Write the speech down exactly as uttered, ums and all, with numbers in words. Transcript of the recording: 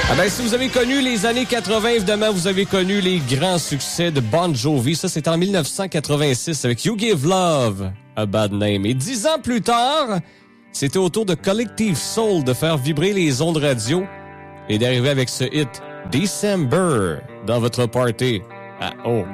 Ah ben, si vous avez connu les années quatre-vingts, évidemment, vous avez connu les grands succès de Bon Jovi. Ça, c'était en dix-neuf cent quatre-vingt-six avec You Give Love a Bad Name. Et dix ans plus tard, c'était au tour de Collective Soul de faire vibrer les ondes radio et d'arriver avec ce hit December dans votre party. Ah, oh